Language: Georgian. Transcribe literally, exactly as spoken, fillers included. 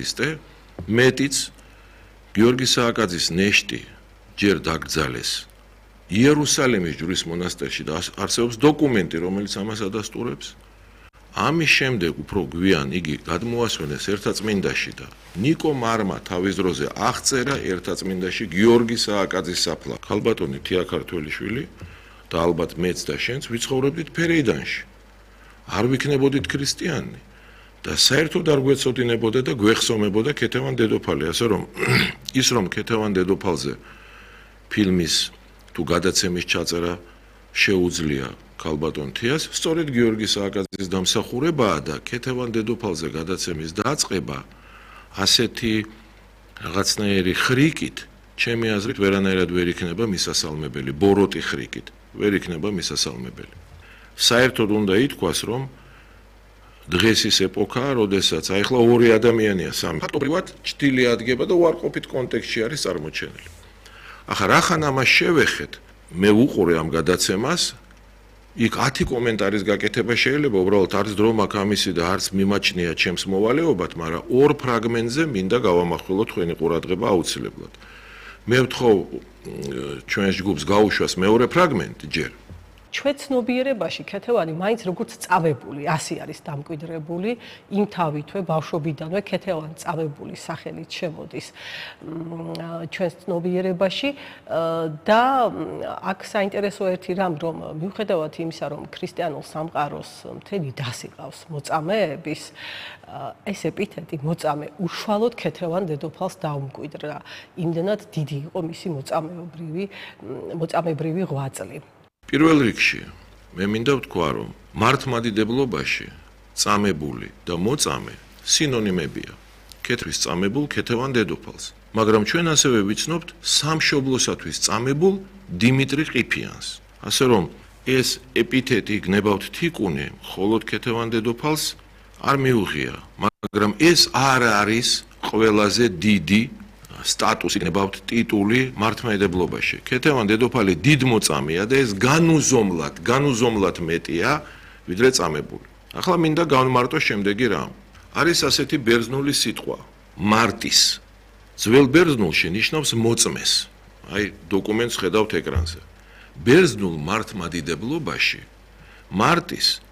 ქრისტე, მეტიც გიორგი სააკაძის ნეშტი ჯერ დაკრძალეს იერუსალიმის ჯვრის მონასტერში და არსებობს დოკუმენტი, რომელიც ამას ადასტურებს. ამის შემდეგ უფრო გვიან იგი გადმოასვენეს ერთაწმინდაში და ნიკო მარმა თავის დროზე აღწერა ერთაწმინდაში გიორგი სააკაძის საფლავს. ქალბატონი თია ქართველიშვილი და ალბათ მეც და შენც ვიცხოვრებდით ფერეიდანში. არ ვიქნებოდით ქრისტიანი და საერთოდ არ გვეცოდინებოდა და გვეხსომებოდა ქეთევან დედოფალი, ასე რომ ის რომ ქეთევან დედოფალზე ფილმის თუ გადაცემის ჩაწერა შეუძლია ქალბატონ თიას, სწორედ გიორგი სააკაძის დამსახურებაა და ქეთევან დედოფალზე გადაცემის დაწყება ასეთი რაღაცნაირი ხრიკით, ჩემი აზრით ვერანაირად ვერ იქნება მისასალმებელი, ბოროტი ხრიკით ვერ იქნება მისასალმებელი. საერთოდ უნდა ითქვას, რომ დღეს ის ეპოქაა, როდესაც აი ახლა ორი ადამიანია სამი. ფაქტობრივად ჭდილი ადგება და უარყოფით კონტექსტში არის წარმოჩენილი. ახლა რახან ამას შევეხეთ, მე ვუყურე ამ გადაცემას, იქ ათი კომენტარის გაკეთება შეიძლება, უბრალოდ არც დრო მაქვს ამისი და არც მიმაჩნია ჩემს მოვალეობად, მაგრამ ორ ფრაგმენტზე მინდა გავამახვილოთ თქვენი ყურადღება აუცილებლად. მე ვთხოვ ჩვენს ჯგუფს გაუშვას მეორე ფრაგმენტი ჯერ. ჩვენ ცნობიერებაში ქეთევანი მაინც როგორც წავებული, ასი არის დამკვიდრებული, იმ თავითვე ბავშვობიდანვე ქეთევან წავებული სახელით შემოდის ჩვენ ცნობიერებაში და აქ საინტერესო ერთი რამ, რომ მიუხედავად იმისა, რომ ქრისტიანულ სამყაროს მთელი დასი ყავს მოწამეების, ეს ეპითეტი მოწამე უშუალოდ ქეთევან დედოფალს დაუმკვიდრა. იმდენად დიდი იყო მისი მოწამეობრივი მოწამებრივი ღვაწლი. პირველ რიგში მე მინდა ვთქვა, რომ მართლმადიდებლობაში წამებული და მოწამე სინონიმებია. ქეთის წამებულ ქეთევან დედოფალს, მაგრამ ჩვენ ასევე ვიცნობთ სამშობლოსათვის წამებულ დიმიტრი ყიფიანს. ასე რომ ეს ეპითეტი გნებავთ თიკუნე, მხოლოდ ქეთევან დედოფალს არ მიუღია, მაგრამ ეს არ არის ყველაზე დიდი სტატუსი, გნებავთ ტიტული მართლმადიდებლობაში. ქეთევან დედოფალი დიდმოწამეა და ეს განუზომლად, განუზომლად მეტია, ვიდრე წამებული. ახლა მინდა გავმარტო შემდეგი რამ. არის ასეთი ბერძნული სიტყვა, მარტის. ძველ ბერძნულში ნიშნავს მოწმეს. აი, დოკუმენტს ხედავთ ეკრანზე. ბერძნულ მართლმადიდებლობაში მარტის